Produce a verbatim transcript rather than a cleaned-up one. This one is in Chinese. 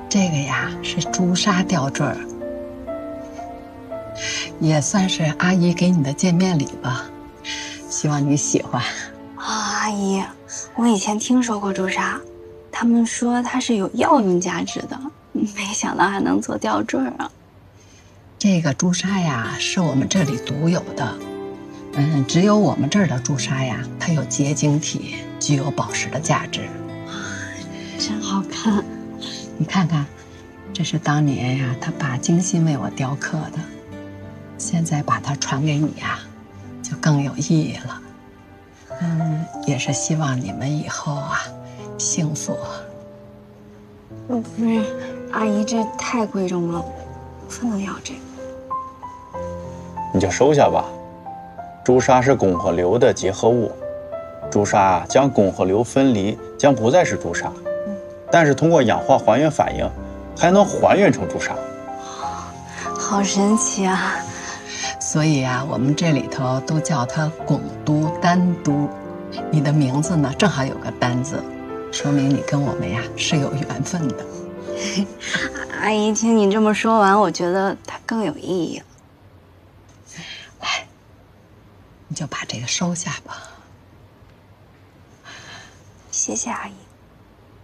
这个呀是朱砂吊坠儿，也算是阿姨给你的见面礼吧，希望你喜欢。 啊，阿姨，我以前听说过朱砂，他们说它是有药用价值的，没想到还能做吊坠啊。 这个朱砂呀是我们这里独有的，嗯，只有我们这儿的朱砂呀，它有结晶体，具有宝石的价值。 真好看。 你看看，这是当年呀他爸精心为我雕刻的，现在把它传给你呀，就更有意义了。嗯，也是希望你们以后啊幸福。 嗯，不是，阿姨这太贵重了，不能要这个。 你就收下吧。朱砂是汞和硫的结合物，朱砂将汞和硫分离，将不再是朱砂。但是通过氧化还原反应，还能还原成朱砂。 好神奇啊！ 所以啊，我们这里头都叫它汞都丹都。你的名字呢，正好有个丹字，说明你跟我们呀是有缘分的。 阿姨，听你这么说完，我觉得它更有意义了。 来，你就把这个收下吧。 谢谢阿姨。